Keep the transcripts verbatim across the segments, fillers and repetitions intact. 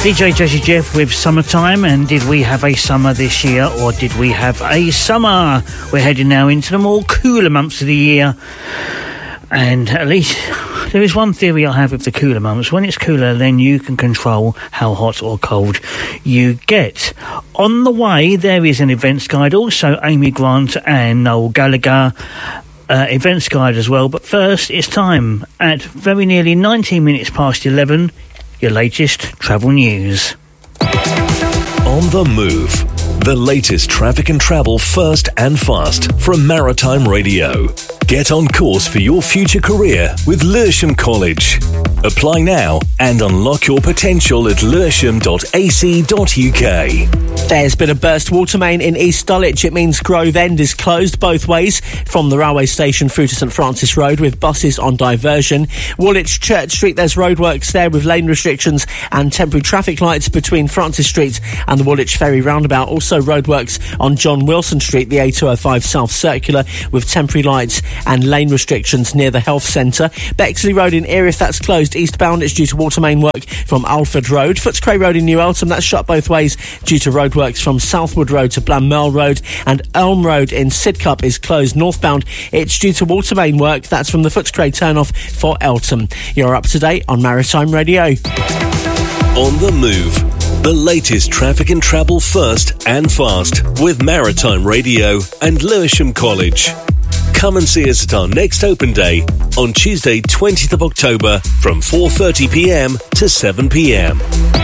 D J Jazzy Jeff with Summertime. And did we have a summer this year, or did we have a summer? We're heading now into the more cooler months of the year. And at least there is one theory I have with the cooler months. When it's cooler, then you can control how hot or cold you get. On the way, there is an events guide. Also, Amy Grant and Noel Gallagher. Uh, events guide as well. But first, it's time at very nearly nineteen minutes past eleven. Your latest travel news. On the Move. The latest traffic and travel first and fast from Maritime Radio. Get on course for your future career with Lewisham College. Apply now and unlock your potential at lewisham dot a c dot u k. There's been a burst water main in East Dulwich. It means Grove End is closed both ways from the railway station through to St Francis Road with buses on diversion. Woolwich Church Street, there's roadworks there with lane restrictions and temporary traffic lights between Francis Street and the Woolwich Ferry roundabout. Also roadworks on John Wilson Street, the A two oh five South Circular, with temporary lights and lane restrictions near the health centre. Bexley Road in Erith, that's closed eastbound. It's due to water main work from Alford Road. Footscray Road in New Eltham, that's shut both ways due to roadworks from Southwood Road to Blanmerle Road. And Elm Road in Sidcup is closed northbound. It's due to water main work. That's from the Footscray turnoff for Eltham. You're up to date on Maritime Radio. On the Move. The latest traffic and travel first and fast with Maritime Radio and Lewisham College. Come and see us at our next open day on Tuesday, twentieth of October from four thirty p m to seven p m.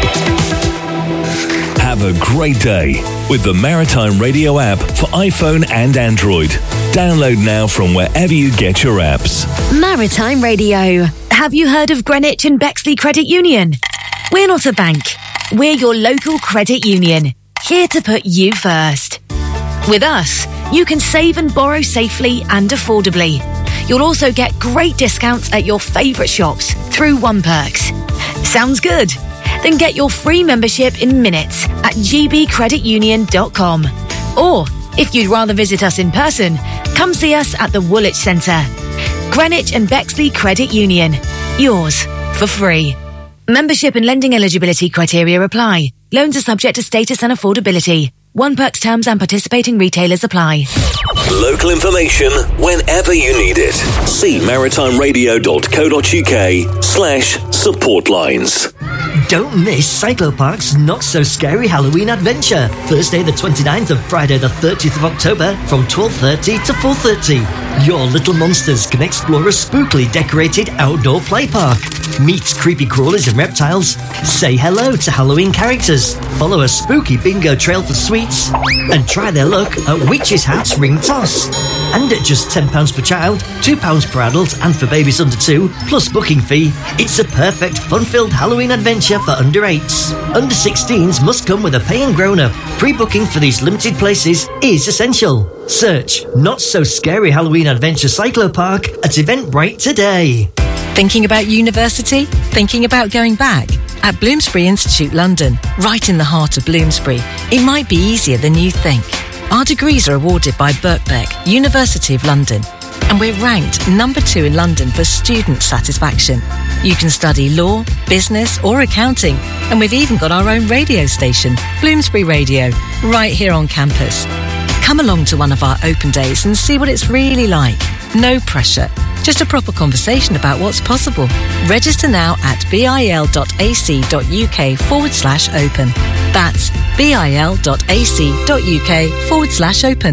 Have a great day with the Maritime Radio app for iPhone and Android. Download now from wherever you get your apps. Maritime Radio. Have you heard of Greenwich and Bexley Credit Union? We're not a bank. We're your local credit union, here to put you first. With us, you can save and borrow safely and affordably. You'll also get great discounts at your favourite shops through OnePerks. Sounds good? Then get your free membership in minutes at g b credit union dot com. Or, if you'd rather visit us in person, come see us at the Woolwich Centre. Greenwich and Bexley Credit Union. Yours for free. Membership and lending eligibility criteria apply. Loans are subject to status and affordability. OnePerks terms and participating retailers apply. Local information whenever you need it. See maritime radio dot co dot u k slash support lines. Don't miss Cyclopark's Not So Scary Halloween Adventure. Thursday the twenty-ninth and Friday the thirtieth of October from twelve thirty to four thirty. Your little monsters can explore a spookily decorated outdoor play park. Meet creepy crawlers and reptiles. Say hello to Halloween characters. Follow a spooky bingo trail for sweets. And try their luck at Witch's Hat's Ring Toss. And at just ten pounds per child, two pounds per adult, and for babies under two, plus booking fee, it's a perfect fun-filled Halloween adventure for under eights. Under sixteens must come with a paying grown-up. Pre-booking for these limited places is essential. Search Not So Scary Halloween Adventure Cyclopark at Eventbrite today. Thinking about university? Thinking about going back? At Bloomsbury Institute London, right in the heart of Bloomsbury, it might be easier than you think. Our degrees are awarded by Birkbeck, University of London, and we're ranked number two in London for student satisfaction. You can study law, business or accounting, and we've even got our own radio station, Bloomsbury Radio, right here on campus. Come along to one of our open days and see what it's really like. No pressure, just a proper conversation about what's possible. Register now at bil dot a c dot u k forward slash open. That's bil dot a c dot u k forward slash open.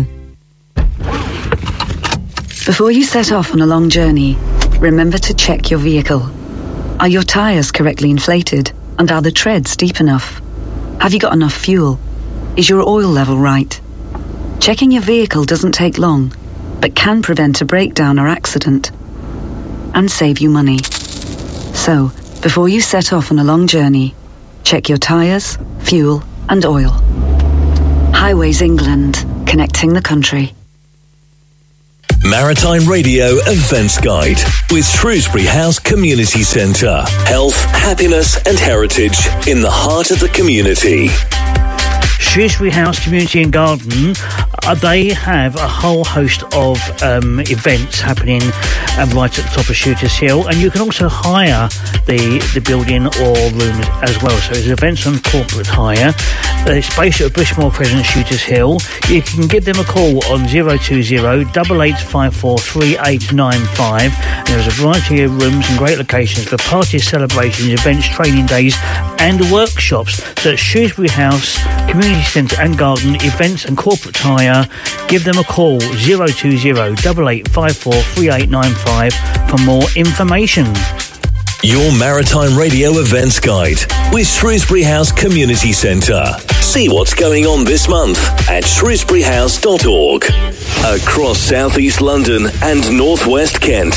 Before you set off on a long journey, remember to check your vehicle. Are your tyres correctly inflated? And are the treads deep enough? Have you got enough fuel? Is your oil level right? Checking your vehicle doesn't take long, but can prevent a breakdown or accident and save you money. So, before you set off on a long journey, check your tyres, fuel and oil. Highways England, connecting the country. Maritime Radio Events Guide with Shrewsbury House Community Centre. Health, happiness and heritage in the heart of the community. Shrewsbury House Community and Garden, uh, they have a whole host of um, events happening uh, right at the top of Shooters Hill, and you can also hire the, the building or rooms as well. So there's events on corporate hire. Uh, it's based at Bushmore Crescent, Shooters Hill. You can give them a call on zero two zero, eight eight five four, three eight nine five. And there's a variety of rooms and great locations for parties, celebrations, events, training days and workshops. So at Shrewsbury House Community Centre and Garden, events and corporate hire. Give them a call, zero two zero, eight eight five four, three eight nine five for more information. Your Maritime Radio Events Guide with Shrewsbury House Community Centre. See what's going on this month at shrewsbury house dot org. Across South East London and North West Kent.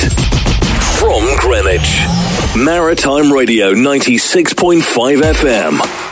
From Greenwich, Maritime Radio ninety-six point five F M.